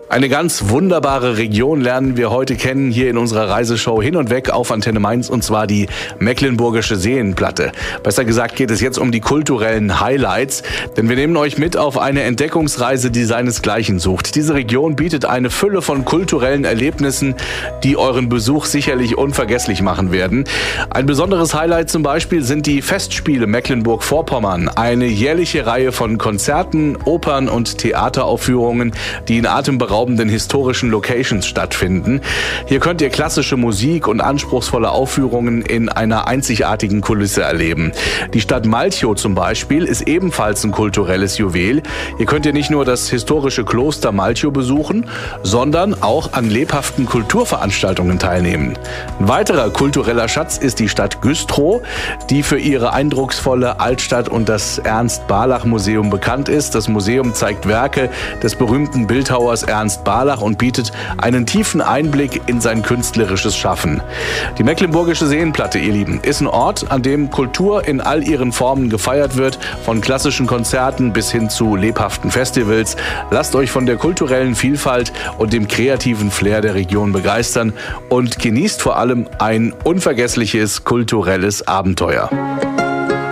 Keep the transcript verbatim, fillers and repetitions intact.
Eine ganz wunderbare Region lernen wir heute kennen hier in unserer Reiseshow Hin und Weg auf Antenne Mainz, und zwar die Mecklenburgische Seenplatte. Besser gesagt geht es jetzt um die kulturellen Highlights, denn wir nehmen euch mit auf eine Entdeckungsreise, die seinesgleichen sucht. Diese Region bietet eine Fülle von kulturellen Erlebnissen, die euren Besuch sicherlich unvergesslich machen werden. Ein besonderes Highlight zum Beispiel sind die Festspiele Mecklenburg-Vorpommern, eine jährliche Reihe von Konzerten, Opern und Theateraufführungen, die in atemberaubenden historischen Locations stattfinden. Hier könnt ihr klassische Musik und anspruchsvolle Aufführungen in einer einzigartigen Kulisse erleben. Die Stadt Malchow zum Beispiel ist ebenfalls ein kulturelles Juwel. Hier könnt ihr nicht nur das historische Kloster Malchow besuchen, sondern auch an lebhaften Kulturveranstaltungen teilnehmen. Ein weiterer kultureller Schatz ist die Stadt Güstrow, die für ihre eindrucksvolle Altstadt und das Ernst-Barlach-Museum bekannt ist. Das Museum zeigt Werke des berühmten Bildhauers Ernst Barlach und bietet einen tiefen Einblick in sein künstlerisches Schaffen. Die Mecklenburgische Seenplatte, ihr Lieben, ist ein Ort, an dem Kultur in all ihren Formen gefeiert wird, von klassischen Konzerten bis hin zu lebhaften Festivals. Lasst euch von der kulturellen Vielfalt und dem kreativen Flair der Region begeistern und genießt vor allem ein unvergessliches kulturelles Abenteuer.